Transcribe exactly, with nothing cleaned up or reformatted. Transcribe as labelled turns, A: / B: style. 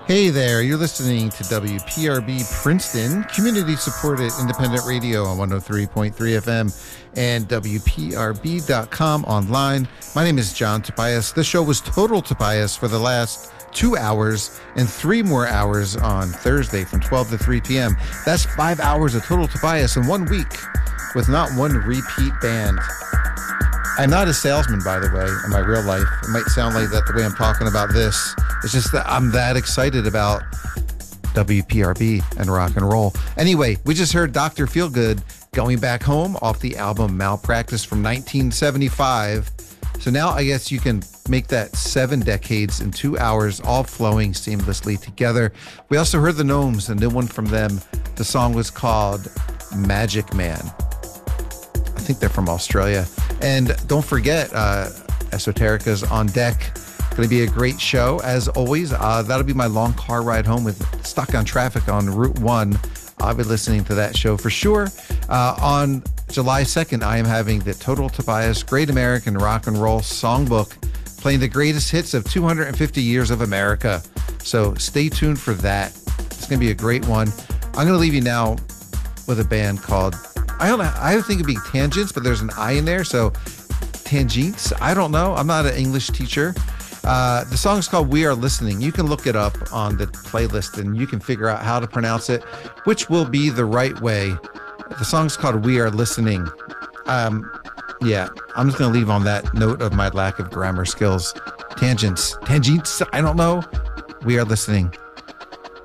A: Hey there, you're listening to W P R B Princeton, community-supported independent radio on one oh three point three F M and W P R B dot com online. My name is John Tobias. The show was Total Tobias for the last two hours and three more hours on Thursday from twelve to three p.m. That's five hours of Total Tobias in one week with not one repeat band. I'm not a salesman, by the way, in my real life. It might sound like that the way I'm talking about this. It's just that I'm that excited about W P R B and rock and roll. Anyway, we just heard Doctor Feelgood, Going Back Home, off the album Malpractice from nineteen seventy-five. So now I guess you can make that seven decades in two hours, all flowing seamlessly together. We also heard the Gnomes, a new one from them. The song was called Magic Man. I think they're from Australia. And don't forget, uh, Esoterica's on deck. Going to be a great show, as always. Uh, that'll be my long car ride home with Stuck on Traffic on Route one. I'll be listening to that show for sure. Uh, on July second, I am having the Total Tobias Great American Rock and Roll Songbook, playing the greatest hits of two hundred fifty years of America. So stay tuned for that. It's going to be a great one. I'm going to leave you now with a band called, I don't know, I would think it'd be Tangents, but there's an I in there, so Tangents. I don't know. I'm not an English teacher. Uh, the song is called We Are Listening. You can look it up on the playlist and you can figure out how to pronounce it, which will be the right way. The song's called We Are Listening. Um, yeah, I'm just going to leave on that note of my lack of grammar skills. Tangents. Tangents. I don't know. We Are Listening.